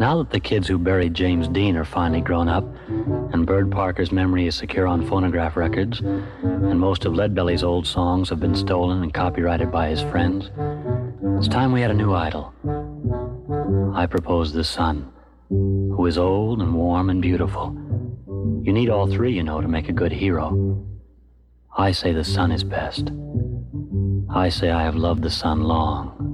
Now that the kids who buried James Dean are finally grown up, and Bird Parker's memory is secure on phonograph records, and most of Leadbelly's old songs have been stolen and copyrighted by his friends, it's time we had a new idol. I propose the sun, who is old and warm and beautiful. You need all three, you know, to make a good hero. I say the sun is best. I say I have loved the sun long.